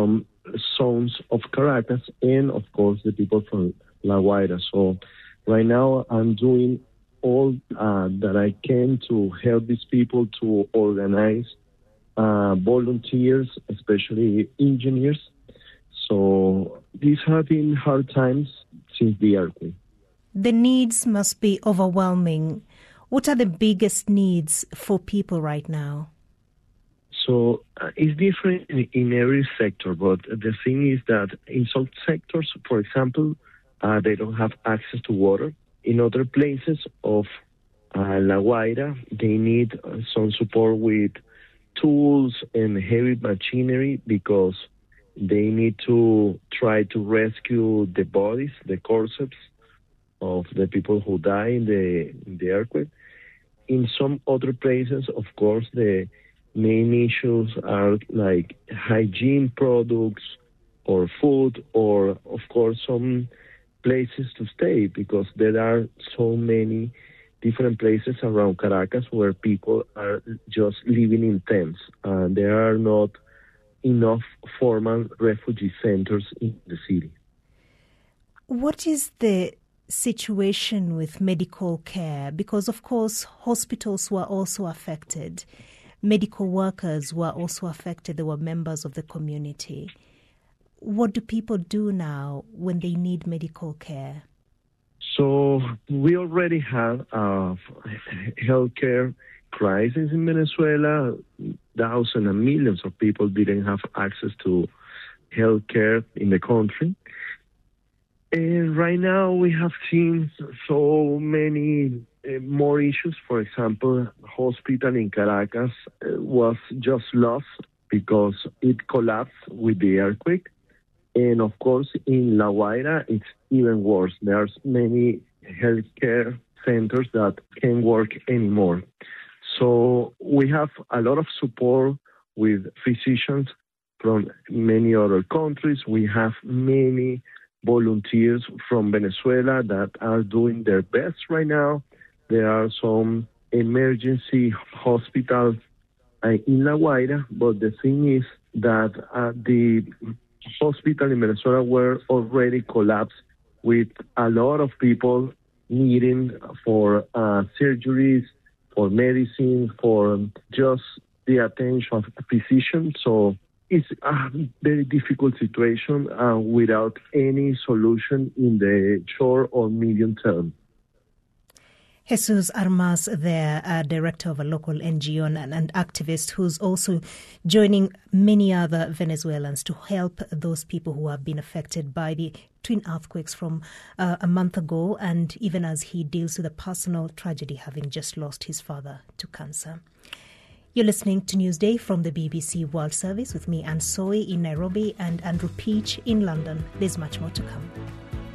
some zones of Caracas and, of course, the people from La Guaira. So right now I'm doing all that I can to help these people to organize volunteers, especially engineers. So these have been hard times since the earthquake. The needs must be overwhelming. What are the biggest needs for people right now? So it's different in every sector, but the thing is that in some sectors, for example, they don't have access to water. In other places of La Guaira, they need some support with tools and heavy machinery because they need to try to rescue the bodies, the corpses of the people who died in the earthquake. In some other places, of course, the main issues are like hygiene products or food or, of course, some places to stay because there are so many different places around Caracas where people are just living in tents. There are not enough formal refugee centers in the city. What is the situation with medical care? Because, of course, hospitals were also affected. Medical workers were also affected. They were members of the community. What do people do now when they need medical care? So we already have a healthcare crisis in Venezuela. Thousands and millions of people didn't have access to healthcare in the country. And right now we have seen so many more issues. For example, hospital in Caracas was just lost because it collapsed with the earthquake. And of course, in La Guaira, it's even worse. There's many healthcare centers that can't work anymore. So we have a lot of support with physicians from many other countries. We have many volunteers from Venezuela that are doing their best right now. There are some emergency hospitals in La Guaira, but the thing is that the hospital in Venezuela were already collapsed with a lot of people needing for surgeries, for medicine, for just the attention of a physician. So it's a very difficult situation without any solution in the short or medium term. Jesus Armas there, director of a local NGO and activist who's also joining many other Venezuelans to help those people who have been affected by the twin earthquakes from a month ago, and even as he deals with a personal tragedy, having just lost his father to cancer. You're listening to Newsday from the BBC World Service with me, Anne Soy in Nairobi and Andrew Peach in London. There's much more to come.